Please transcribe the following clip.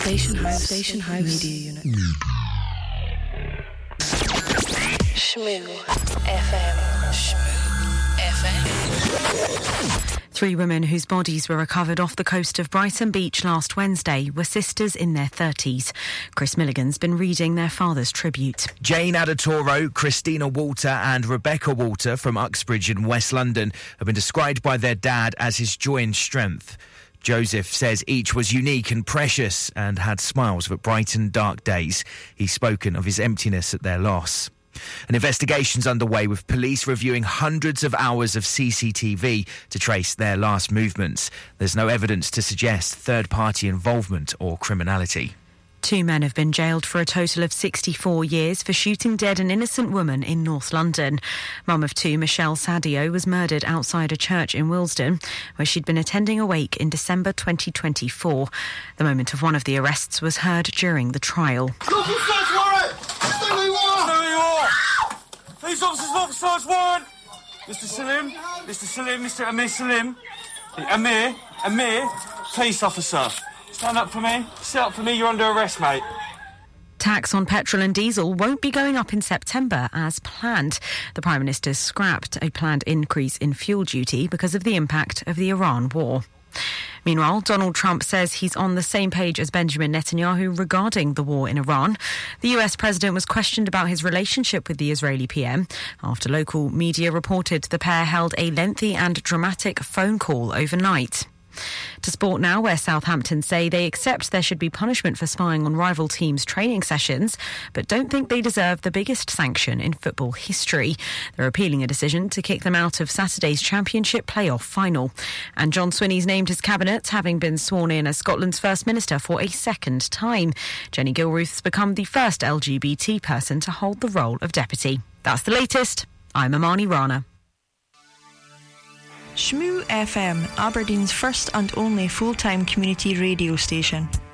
Station House Media Unit. Shmoo FM. Three women whose bodies were recovered off the coast of Brighton Beach last Wednesday were sisters in their 30s. Chris Milligan's been reading their father's tribute. Jane Adatoro, Christina Walter and Rebecca Walter from Uxbridge in West London have been described by their dad as his joy and strength. Joseph says each was unique and precious and had smiles but bright and dark days. He's spoken of his emptiness at their loss. An investigation's underway with police reviewing hundreds of hours of CCTV to trace their last movements. There's no evidence to suggest third-party involvement or criminality. Two men have been jailed for a total of 64 years for shooting dead an innocent woman in North London. Mum of two, Michelle Sadio, was murdered outside a church in Willesden, where she'd been attending a wake in December 2024. The moment of one of the arrests was heard during the trial. These officers not for search warrant! Mr Salim, Mr Amir Salim. Amir, police officer. Stand up for me. Sit up for me, you're under arrest, mate. Tax on petrol and diesel won't be going up in September as planned. The Prime Minister scrapped a planned increase in fuel duty because of the impact of the Iran war. Meanwhile, Donald Trump says he's on the same page as Benjamin Netanyahu regarding the war in Iran. The US president was questioned about his relationship with the Israeli PM after local media reported the pair held a lengthy and dramatic phone call overnight. To sport now, where Southampton say they accept there should be punishment for spying on rival teams' training sessions, but don't think they deserve the biggest sanction in football history. They're appealing a decision to kick them out of Saturday's Championship playoff final. And John Swinney's named his cabinet, having been sworn in as Scotland's First Minister for a second time. Jenny Gilruth's become the first LGBT person to hold the role of deputy. That's the latest. I'm Amani Rana. Shmoo FM, Aberdeen's first and only full-time community radio station.